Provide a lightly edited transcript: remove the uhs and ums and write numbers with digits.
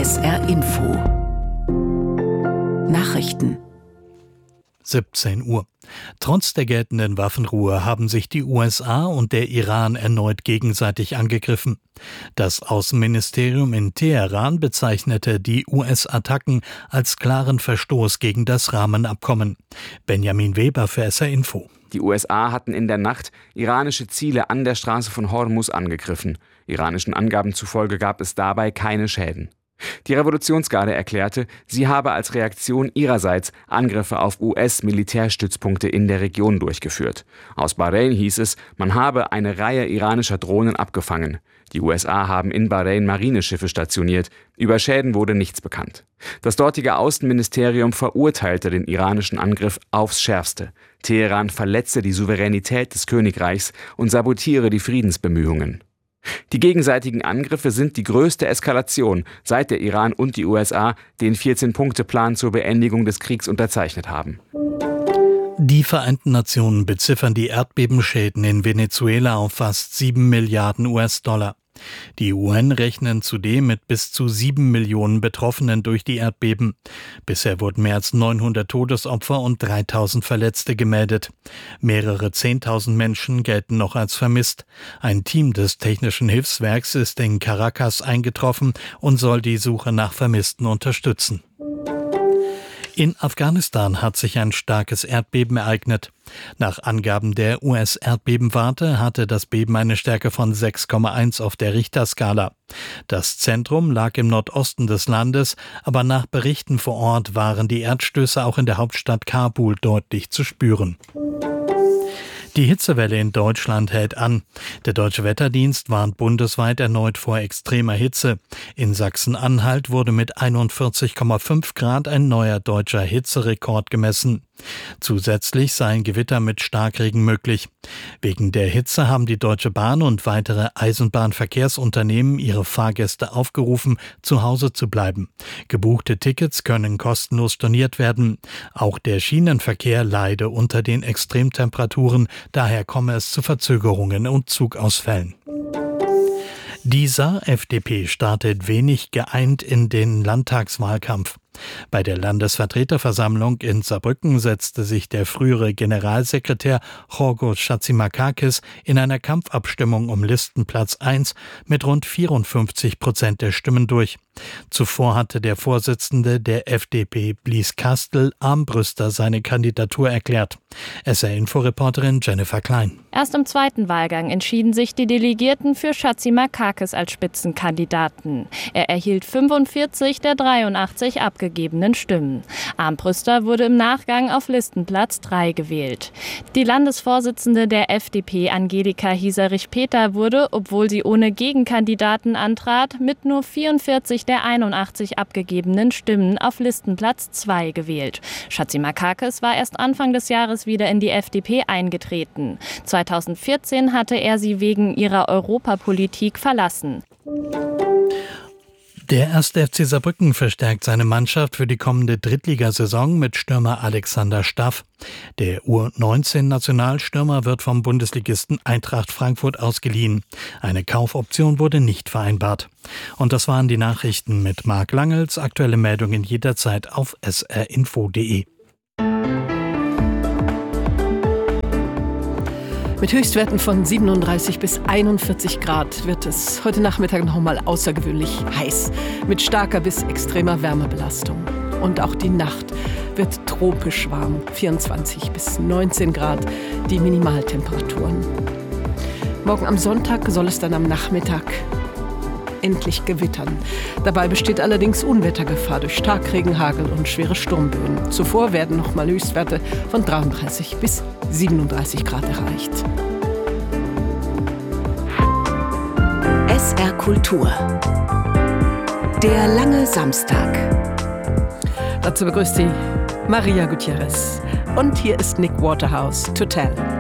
SR Info Nachrichten 17 Uhr. Trotz der geltenden Waffenruhe haben sich die USA und der Iran erneut gegenseitig angegriffen. Das Außenministerium in Teheran bezeichnete die US-Attacken als klaren Verstoß gegen das Rahmenabkommen. Benjamin Weber für SR Info. Die USA hatten in der Nacht iranische Ziele an der Straße von Hormuz angegriffen. Iranischen Angaben zufolge gab es dabei keine Schäden. Die Revolutionsgarde erklärte, sie habe als Reaktion ihrerseits Angriffe auf US-Militärstützpunkte in der Region durchgeführt. Aus Bahrain hieß es, man habe eine Reihe iranischer Drohnen abgefangen. Die USA haben in Bahrain Marineschiffe stationiert. Über Schäden wurde nichts bekannt. Das dortige Außenministerium verurteilte den iranischen Angriff aufs Schärfste. Teheran verletze die Souveränität des Königreichs und sabotiere die Friedensbemühungen. Die gegenseitigen Angriffe sind die größte Eskalation, seit der Iran und die USA den 14-Punkte-Plan zur Beendigung des Kriegs unterzeichnet haben. Die Vereinten Nationen beziffern die Erdbebenschäden in Venezuela auf fast 7 Milliarden US-Dollar. Die UN rechnen zudem mit bis zu 7 Millionen Betroffenen durch die Erdbeben. Bisher wurden mehr als 900 Todesopfer und 3000 Verletzte gemeldet. Mehrere 10.000 Menschen gelten noch als vermisst. Ein Team des Technischen Hilfswerks ist in Caracas eingetroffen und soll die Suche nach Vermissten unterstützen. In Afghanistan hat sich ein starkes Erdbeben ereignet. Nach Angaben der US-Erdbebenwarte hatte das Beben eine Stärke von 6,1 auf der Richterskala. Das Zentrum lag im Nordosten des Landes, aber nach Berichten vor Ort waren die Erdstöße auch in der Hauptstadt Kabul deutlich zu spüren. Die Hitzewelle in Deutschland hält an. Der Deutsche Wetterdienst warnt bundesweit erneut vor extremer Hitze. In Sachsen-Anhalt wurde mit 41,5 Grad ein neuer deutscher Hitzerekord gemessen. Zusätzlich seien Gewitter mit Starkregen möglich. Wegen der Hitze haben die Deutsche Bahn und weitere Eisenbahnverkehrsunternehmen ihre Fahrgäste aufgerufen, zu Hause zu bleiben. Gebuchte Tickets können kostenlos storniert werden. Auch der Schienenverkehr leide unter den Extremtemperaturen, daher komme es zu Verzögerungen und Zugausfällen. Die Saar-FDP startet wenig geeint in den Landtagswahlkampf. Bei der Landesvertreterversammlung in Saarbrücken setzte sich der frühere Generalsekretär Giorgos Chatzimarkakis in einer Kampfabstimmung um Listenplatz 1 mit rund 54% der Stimmen durch. Zuvor hatte der Vorsitzende der FDP Blies Kastel Armbrüster seine Kandidatur erklärt. SR-Info-Reporterin Jennifer Klein. Erst im zweiten Wahlgang entschieden sich die Delegierten für Chatzimarkakis als Spitzenkandidaten. Er erhielt 45 der 83 abgegebenen Stimmen. Armbrüster wurde im Nachgang auf Listenplatz 3 gewählt. Die Landesvorsitzende der FDP, Angelika Hieserich-Peter, wurde, obwohl sie ohne Gegenkandidaten antrat, mit nur 44 der 81 abgegebenen Stimmen auf Listenplatz 2 gewählt. Chatzimarkakis war erst Anfang des Jahres wieder in die FDP eingetreten. 2014 hatte er sie wegen ihrer Europapolitik verlassen. Der 1. FC Saarbrücken verstärkt seine Mannschaft für die kommende Drittligasaison mit Stürmer Alexander Staff. Der U19-Nationalstürmer wird vom Bundesligisten Eintracht Frankfurt ausgeliehen. Eine Kaufoption wurde nicht vereinbart. Und das waren die Nachrichten mit Marc Langels. Aktuelle Meldungen jederzeit auf srinfo.de. Mit Höchstwerten von 37 bis 41 Grad wird es heute Nachmittag noch mal außergewöhnlich heiß, mit starker bis extremer Wärmebelastung. Und auch die Nacht wird tropisch warm, 24 bis 19 Grad die Minimaltemperaturen. Morgen am Sonntag soll es dann am Nachmittag endlich gewittern. Dabei besteht allerdings Unwettergefahr durch Starkregen, Hagel und schwere Sturmböen. Zuvor werden nochmal Höchstwerte von 33 bis 37 Grad erreicht. SR Kultur. Der lange Samstag. Dazu begrüßt sie Maria Gutierrez. Und hier ist Nick Waterhouse, To Tell.